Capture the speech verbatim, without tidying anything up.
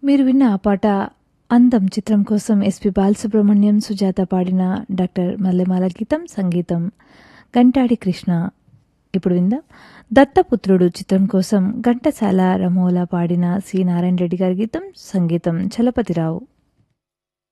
మీరు విన్న ఆ పాట 'అందం' చిత్రం కోసం ఎస్పి బాలసుబ్రహ్మణ్యం, సుజాత పాడిన డాక్టర్ మల్లెమాల గీతం, సంగీతం గంటాడి కృష్ణ. ఇప్పుడు విందాం 'దత్తపుత్రుడు' చిత్రం కోసం ఘంటసాల, రమోల పాడిన సి నారాయణ రెడ్డి గారి గీతం, సంగీతం చలపతిరావు.